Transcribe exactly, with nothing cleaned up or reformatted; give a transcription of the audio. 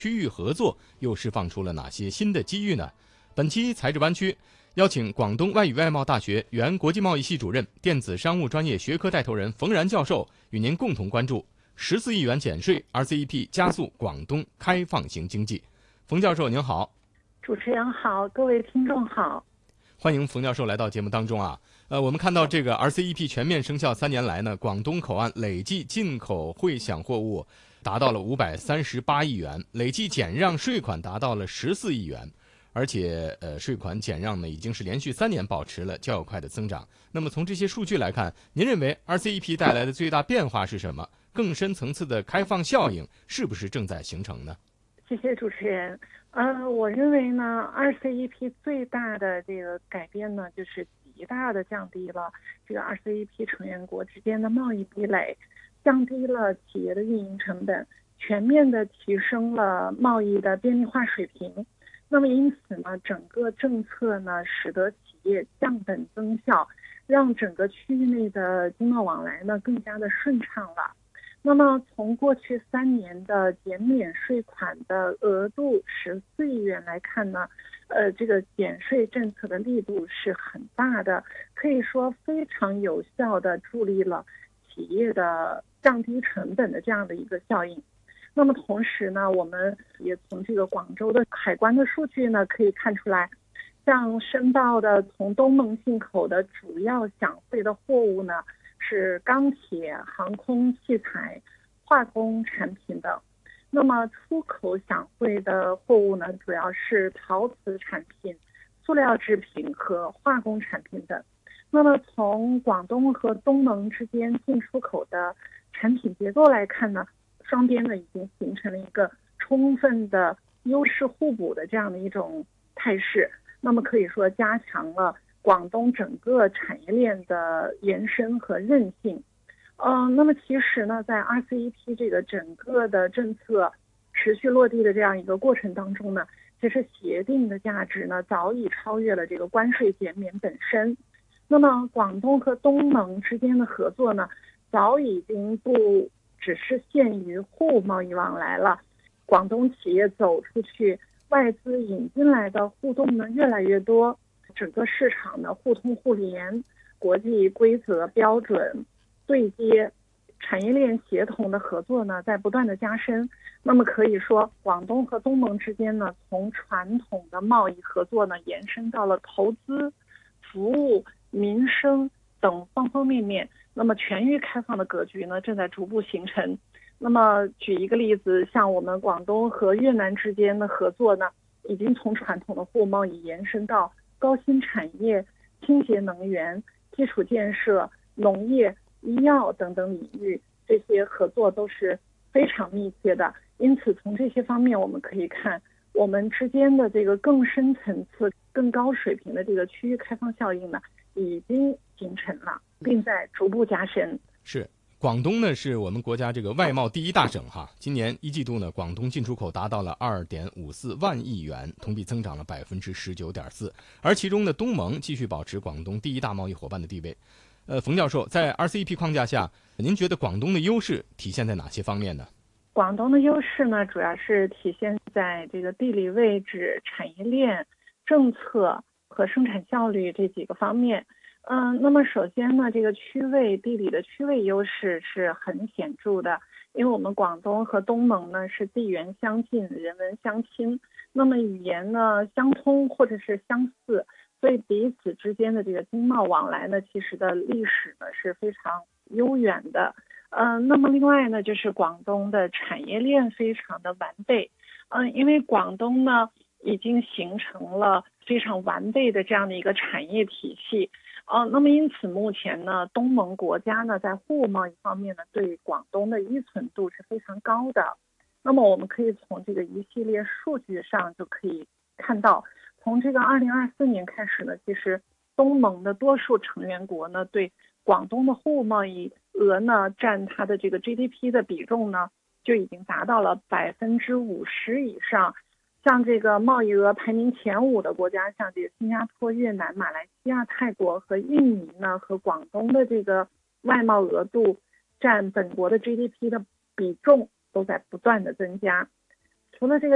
区域合作又释放出了哪些新的机遇呢？本期财智湾区邀请广东外语外贸大学原国际贸易系主任、电子商务专业学科带头人冯然教授，与您共同关注十四亿元减税 R C E P 加速广东开放型经济。冯教授您好。 主持人好，各位听众好， 欢迎冯教授来到节目当中啊。呃，我们看到这个 R C E P 全面生效三年来呢，广东口岸累计进口汇享货物达到了五百三十八亿元，累计减让税款达到了十四亿元，而且呃税款减让呢已经是连续三年保持了较快的增长。那么从这些数据来看，您认为 R C E P 带来的最大变化是什么？更深层次的开放效应是不是正在形成呢？ 谢谢主持人。呃，我认为呢 ，R C E P 最大的这个改变呢，就是极大的降低了这个 R C E P 成员国之间的贸易壁垒，降低了企业的运营成本，全面的提升了贸易的便利化水平。那么因此呢，整个政策呢，使得企业降本增效，让整个区域内的经贸往来呢更加的顺畅了。那么从过去三年的减免税款的额度十四亿元来看呢，呃，这个减税政策的力度是很大的，可以说非常有效的助力了企业的降低成本的这样的一个效应。那么同时呢，我们也从这个广州的海关的数据呢可以看出来，像申报的从东盟进口的主要享税的货物呢，是钢铁、航空器材、化工产品等。那么出口享税的货物呢，主要是陶瓷产品、塑料制品和化工产品等。那么从广东和东盟之间进出口的产品结构来看呢，双边呢已经形成了一个充分的优势互补的这样的一种态势。那么可以说加强了广东整个产业链的延伸和韧性。嗯、呃，那么其实呢，在 R C E P 这个整个的政策持续落地的这样一个过程当中呢，其实协定的价值呢早已超越了这个关税减免本身。那么广东和东盟之间的合作呢，早已经不只是限于货物贸易往来了，广东企业走出去，外资引进来的互动呢越来越多，整个市场呢互通互联，国际规则标准对接，产业链协同的合作呢在不断的加深。那么可以说，广东和东盟之间呢，从传统的贸易合作呢延伸到了投资、服务、民生等方方面面。那么全域开放的格局呢正在逐步形成。那么举一个例子，像我们广东和越南之间的合作呢，已经从传统的货物贸易延伸到高新产业、清洁能源、基础建设、农业、医药等等领域，这些合作都是非常密切的。因此从这些方面我们可以看，我们之间的这个更深层次、更高水平的这个区域开放效应呢，已经形成了，并在逐步加深。 是。广东呢是我们国家这个外贸第一大省哈，今年一季度呢，广东进出口达到了二点五四万亿元，同比增长了百分之十九点四，而其中呢，东盟继续保持广东第一大贸易伙伴的地位。呃，冯教授，在 R C E P 框架下，您觉得广东的优势体现在哪些方面呢？ 广东的优势呢，主要是体现在这个地理位置、产业链、政策和生产效率这几个方面。嗯，那么首先呢，这个区位地理的区位优势是很显著的，因为我们广东和东盟呢是地缘相近、人文相亲，那么语言呢相通或者是相似，所以彼此之间的这个经贸往来呢，其实的历史呢是非常悠远的。嗯、呃，那么另外呢，就是广东的产业链非常的完备。嗯、呃，因为广东呢已经形成了非常完备的这样的一个产业体系。呃，那么因此目前呢，东盟国家呢在货物贸易方面呢，对广东的依存度是非常高的。那么我们可以从这个一系列数据上就可以看到，从这个二零二四年开始呢，其实东盟的多数成员国呢，对广东的货物贸易额呢，占它的这个 G D P 的比重呢，就已经达到了百分之五十以上。像这个贸易额排名前五的国家，像这个新加坡、越南、马来西亚、泰国和印尼呢，和广东的这个外贸额度占本国的 G D P 的比重都在不断的增加。除了这个